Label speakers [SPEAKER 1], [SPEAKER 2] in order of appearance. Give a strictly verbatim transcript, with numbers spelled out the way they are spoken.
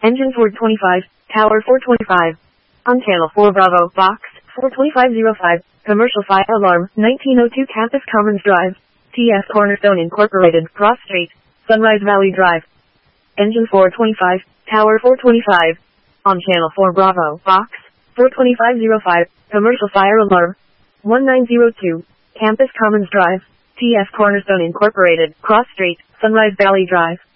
[SPEAKER 1] Engine four twenty-five, Tower four twenty-five. On Channel four Bravo, Box four twenty-five oh five, Commercial Fire Alarm, nineteen oh two Campus Commons Drive, T F Cornerstone Incorporated, Cross Street, Sunrise Valley Drive. Engine four twenty-five, Tower four twenty-five. On Channel four Bravo, Box four twenty-five oh five, Commercial Fire Alarm, nineteen oh two, Campus Commons Drive, T F Cornerstone Incorporated, Cross Street, Sunrise Valley Drive.